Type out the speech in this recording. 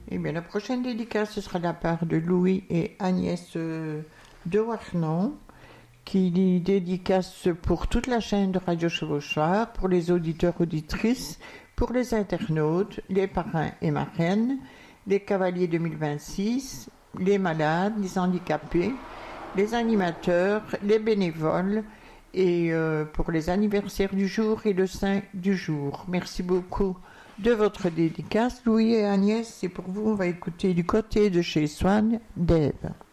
Eh bien, la prochaine dédicace, ce sera de la part de Louis et Agnès de Warnon, qui dédicace pour toute la chaîne de Radio Chevauchoir, pour les auditeurs, auditrices, pour les internautes, les parrains et marraines, les cavaliers 2026, les malades, les handicapés, les animateurs, les bénévoles, et pour les anniversaires du jour et le saint du jour. Merci beaucoup de votre dédicace, Louis et Agnès. Et pour vous, on va écouter du côté de chez Swan, d'Ève.